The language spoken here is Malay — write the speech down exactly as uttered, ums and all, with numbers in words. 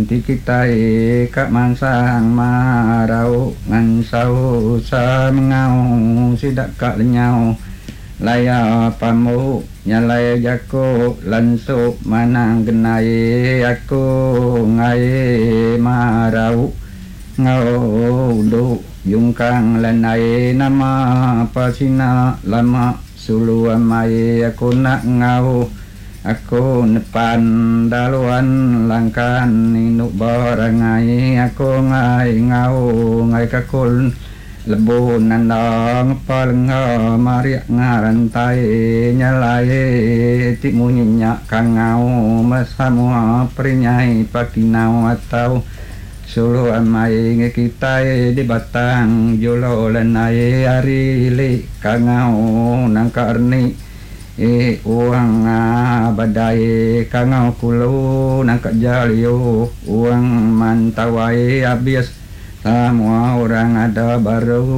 ti kita e kak mansang marau ngan sau sa mengau sidak kak lenyau laya pamu nyalai jako lansu manang genai aku ngai marau ngau du yungkang lanai nama pasina lama sulu amai aku nak ngau aku nepan daluan langkan inuk barangai aku ngai ngau ngai kakul lebu nandang palenga mariak ngarantai nyalai tik munyinya kangau masamua perinyai pakinau atau sulu amai nge kita di batang jolo lanai ari li kangau nangkarni e uang badai kangau kulu nangka jalio uang mantawai habis semua orang ada baru